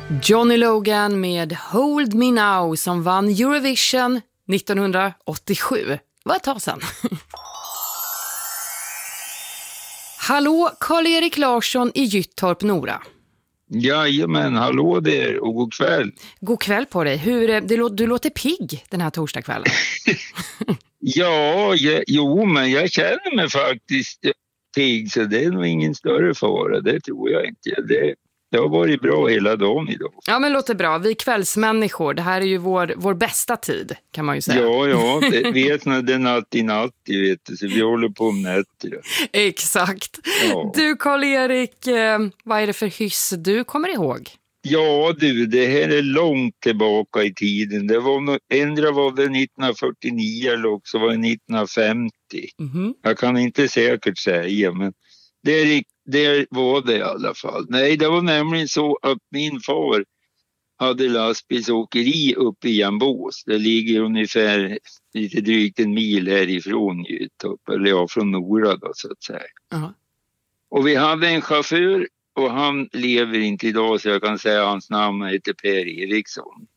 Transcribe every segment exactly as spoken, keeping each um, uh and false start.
Johnny Logan med Hold Me Now som vann Eurovision nittonhundraåttiosju. Det var ett tag sedan. Hallå, Karl-Erik Larsson i Gyttorp, Nora. Jajamän, hallå där och god kväll. God kväll på dig. Hur, det, du låter pigg den här torsdagskvällen. ja, jag, jo men jag känner mig faktiskt pigg så det är nog ingen större fara, det tror jag inte. Det, det har varit bra hela dagen idag. Ja men låter bra, vi kvällsmänniskor, det här är ju vår, vår bästa tid kan man ju säga. Ja, ja, det vet när det är natt i natt, vet du, så vi håller på om nätter. Exakt. Ja. Du Karl-Erik, eh, vad är det för hyss du kommer ihåg? Ja du, det här är långt tillbaka i tiden. Det var ändra var det nittonhundrafyrtionio eller också var det nittonhundrafemtio. Mm-hmm. Jag kan inte säkert säga, men det, det var det i alla fall. Nej, det var nämligen så att min far hade lastbilsåkeri uppe i Jambås. Det ligger ungefär lite drygt en mil härifrån Gyttorp, eller ja, från Nora då så att säga. Uh-huh. Och vi hade en chaufför. Och han lever inte idag så jag kan säga hans namn heter Per Eriksson.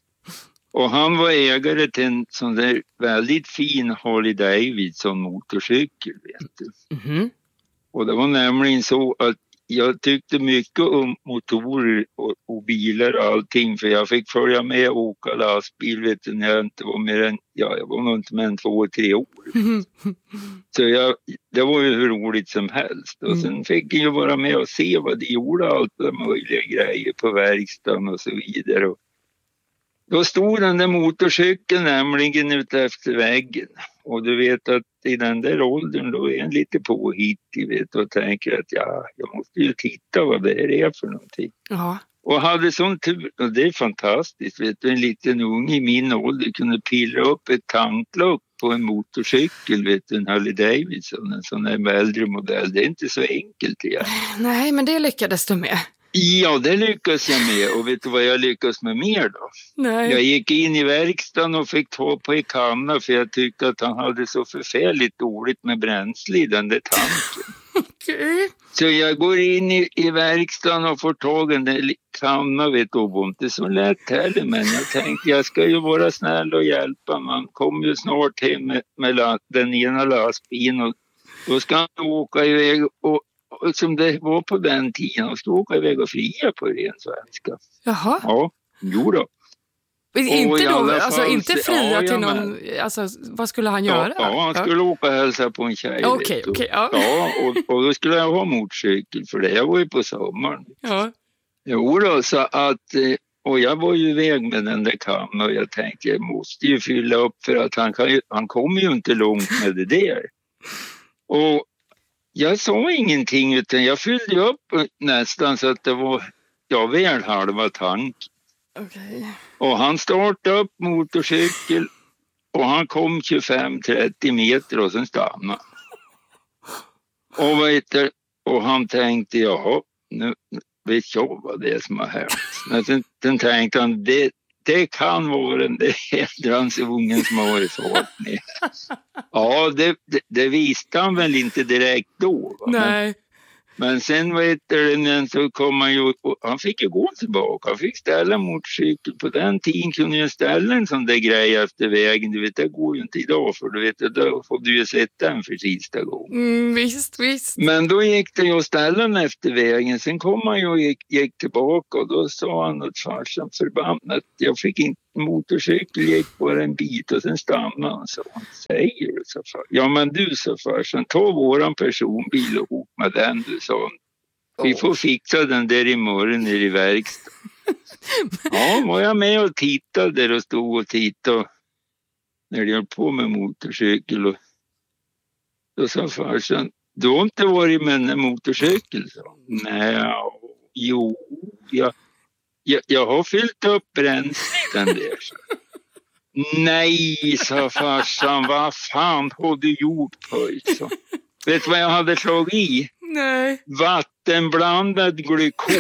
Och han var ägare till en sån där väldigt fin Harley Davidson motorcykel, vet du. Mm-hmm. Och det var nämligen så att jag tyckte mycket om motorer och, och bilar och allting. För jag fick följa med och åka lastbil, vet du, när jag inte var mer än, ja jag var nog inte mer än två, tre år. Mm. Så jag, det var ju hur roligt som helst. Och mm. sen fick jag ju vara med och se vad de gjorde, allt de möjliga grejer på verkstaden och så vidare. Och då stod den där motorcykeln nämligen ute efter väggen. Och du vet att i den där åldern då är en lite påhittig, vet, och tänker att ja, jag måste ju titta vad det är för någonting. Ja. Och hade sån tur, och det är fantastiskt, vet du, en liten ung i min ålder kunde pilla upp ett tanklock på en motorcykel, vet du, en Harley Davidson, en sån här äldre modell. Det är inte så enkelt igen. Nej, men det lyckades du med. Ja, det lyckas jag med. Och vet du vad jag lyckas med mer då? Nej. Jag gick in i verkstaden och fick ta på i kanna för jag tyckte att han hade så förfärligt dåligt med bränsle i den där tanken. Okay. Så jag går in i, i verkstaden och får tag i en där kanna, vet du, och inte så lätt heller. Men jag tänkte jag ska ju vara snäll och hjälpa. Man kommer ju snart hem med, med la, den ena lastbilen och då ska han åka iväg och som det var på den tiden och stod åka iväg och fria på ren svenska. Jaha. Ja, jo då. Inte då, alltså fall, inte fria ja, till någon, alltså vad skulle han göra? Ja, ja han skulle ja. åka och hälsa på en tjej. Okej, okay, okay, ja. Ja, och, och då skulle jag ha motorcykel för det, jag var ju på sommaren. Ja. Jo då, så att, och jag var ju iväg med den där kammen och jag tänkte jag måste ju fylla upp för att han, kan ju, han kommer ju inte långt med det där. Och jag sa ingenting utan jag fyllde upp nästan så att det var ja, väl halva tank. Okay. Och han startade upp motorcykel och han kom tjugofem till trettio meter och sen stannade. Och, vet du, och han tänkte, ja, nu vet jag vad det är som har hänt. Men sen, sen tänkte han, det, det kan vara den där äldreansungen som har varit fart med. Ja, det, det, det visste han väl inte direkt då. Va? Nej. Men, men sen vet du, så kom han ju, han fick ju gå tillbaka. Han fick ställa motorcykel. På den tiden kunde ju ställa en sån där grej efter vägen. Du vet, det går ju inte idag för du vet, då får du ju sätta den för sista gången. Mm, visst, visst. Men då gick det ju att ställa den efter vägen. Sen kom han ju och gick, gick tillbaka och då sa han åt farsan förbannat. Jag fick inte motorcykel, gick bara en bit och sen stannade han. Så han säger du så far. Ja men du så farsan, ta våran personbil och åk med den du sa. Vi får fixa den där imorgon nere i verkstaden. Ja, var jag med och tittade där och stod och tittade när de höll på med motorcykel och då sa farsan, du har inte varit med en motorcykel? Så. Nej, jo, jag, jag, jag har fyllt upp bränslen där. Så. Nej, sa farsan, vad fan har du gjort pojk? Så. Vet du vad jag hade slagit i? Nej. Vattenblandad glykol.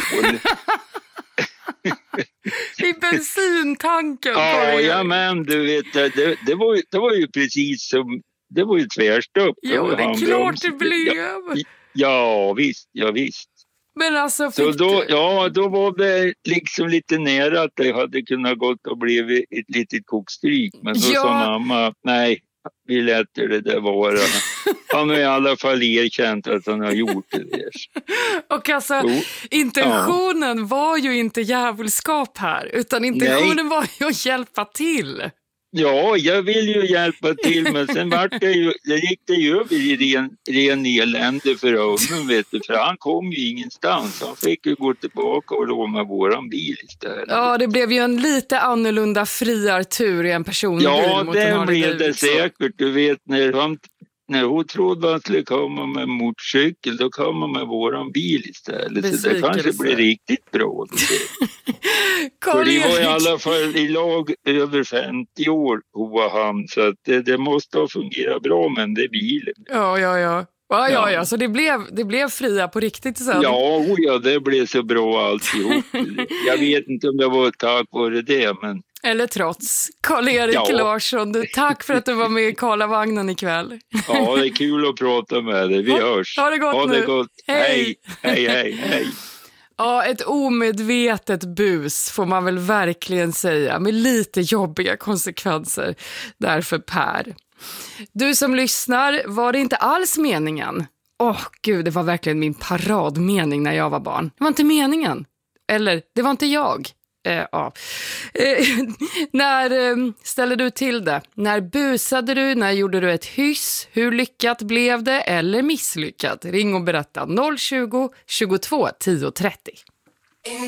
I bensintanken. Ja, ja, men du vet, det, det, var, det var ju precis som, det var ju tvärstopp. Ja, det är klart det blev. Ja, ja, visst, ja visst. Men alltså, så fick då, du... ja, då var det liksom lite nära att det hade kunnat gått och blivit ett litet kokstryk. Men så Ja. sa mamma, nej, vi låter det där vara. Han har i alla fall erkänt att han har gjort det där. Och alltså, jo. intentionen ja. var ju inte djävulskap här, utan intentionen nej. var ju att hjälpa till. Ja, jag vill ju hjälpa till, men sen vart det ju, det gick det ju över i ren, ren elände för honom, vet du, för han kom ju ingenstans. Han fick ju gå tillbaka och låna våran bil istället. Ja, det blev ju en lite annorlunda friartur i en personbil. Ja, mot det en blev det så. säkert. Du vet, när han... När hon trodde att han skulle komma med motorcykel, då kom han med våran bil istället. Så det kanske blir riktigt bra. För det var i alla fall i lag över femtio år hon han, så att det, det måste ha fungerat bra med den bilen. Ja, ja, ja. Ja, ja, ja. Så det blev, det blev fria på riktigt sen. Ja, oh ja, det blev så bra alltihop. Jag vet inte om det var tack vare det, men... Eller trots. Karl-Erik ja. Larsson, du, tack för att du var med i Karlavagnen ikväll. Ja, det är kul att prata med dig. Vi ha, hörs. Ha det gott ha nu. Det gott. Hej. hej, hej, hej. Ja, ett omedvetet bus får man väl verkligen säga, med lite jobbiga konsekvenser där för Per. Du som lyssnar, var det inte alls meningen? Åh oh, gud, det var verkligen min paradmening när jag var barn. Det var inte meningen. Eller, det var inte jag. Eh, ja. eh, när eh, ställde du till det? När busade du? När gjorde du ett hyss? Hur lyckat blev det eller misslyckat? Ring och berätta noll tjugo, tjugotvå, tio trettio.